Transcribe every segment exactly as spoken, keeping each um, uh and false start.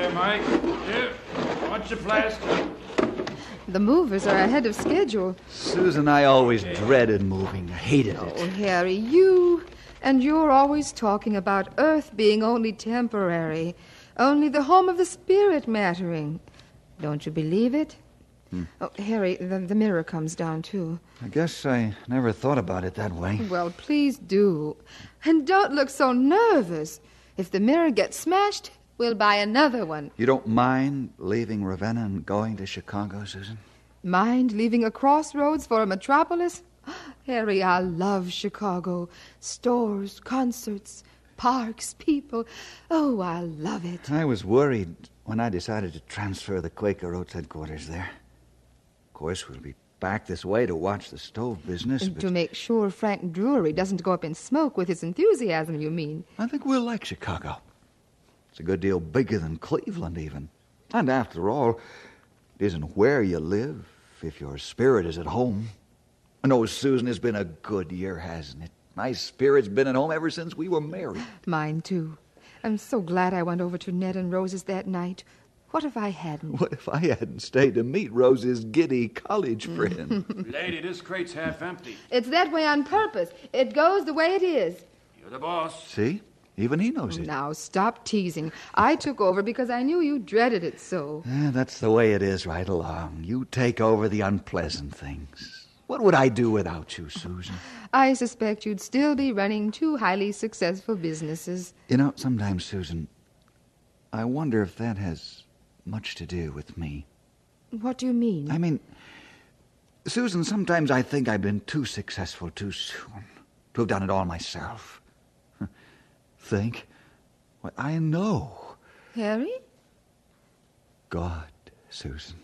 there, Mike. Here, watch the plaster. The movers are ahead of schedule. Susan and I always dreaded moving. Hated it. Oh, Harry, you... And you're always talking about Earth being only temporary. Only the home of the spirit mattering. Don't you believe it? Hmm. Oh, Harry, the, the mirror comes down, too. I guess I never thought about it that way. Well, please do. And don't look so nervous. If the mirror gets smashed, we'll buy another one. You don't mind leaving Ravenna and going to Chicago, Susan? Mind leaving a crossroads for a metropolis? Harry, I love Chicago. Stores, concerts, parks, people. Oh, I love it. I was worried when I decided to transfer the Quaker Oats headquarters there. Of course, we'll be back this way to watch the stove business. But to make sure Frank Drury doesn't go up in smoke with his enthusiasm, you mean? I think we'll like Chicago. It's a good deal bigger than Cleveland, even. And after all, it isn't where you live if your spirit is at home. I know, Susan, it's been a good year, hasn't it? My spirit's been at home ever since we were married. Mine, too. I'm so glad I went over to Ned and Rose's that night. What if I hadn't? What if I hadn't stayed to meet Rose's giddy college friend? Lady, this crate's half empty. It's that way on purpose. It goes the way it is. You're the boss. See? Even he knows it. Now, stop teasing. I took over because I knew you dreaded it so. Yeah, that's the way it is right along. You take over the unpleasant things. What would I do without you, Susan? I suspect you'd still be running two highly successful businesses. You know, sometimes, Susan, I wonder if that has much to do with me. What do you mean? I mean, Susan, sometimes I think I've been too successful too soon, to have done it all myself. Think? Well, I know. Harry? God, Susan.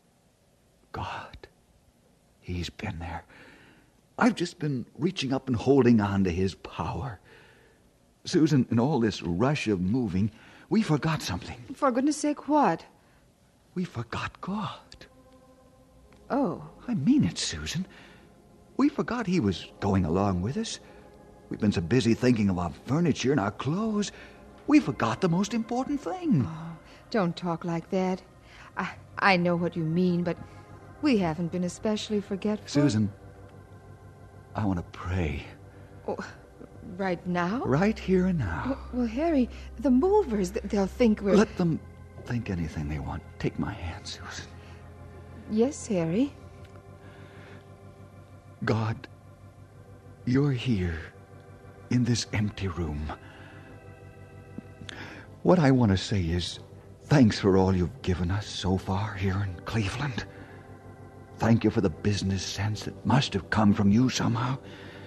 God. He's been there. I've just been reaching up and holding on to his power. Susan, in all this rush of moving, we forgot something. For goodness sake, what? We forgot God. Oh. I mean it, Susan. We forgot he was going along with us. We've been so busy thinking of our furniture and our clothes, we forgot the most important thing. Oh, don't talk like that. I, I know what you mean, but we haven't been especially forgetful. Susan, I want to pray. Oh, right now? Right here and now. Well, well, Harry, the movers, they'll think we're... Let them think anything they want. Take my hand, Susan. Yes, Harry? God, you're here in this empty room. What I want to say is thanks for all you've given us so far here in Cleveland. Thank you for the business sense that must have come from you somehow.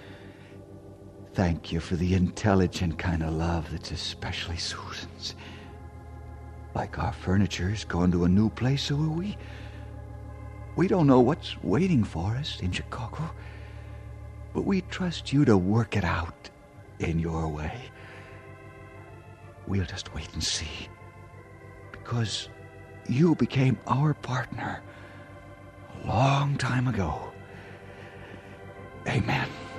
Thank you for the intelligent kind of love that's especially Susan's. Like our furniture's going to a new place, so are we. We don't know what's waiting for us in Chicago, but we trust you to work it out in your way. We'll just wait and see, because you became our partner a long time ago. Amen.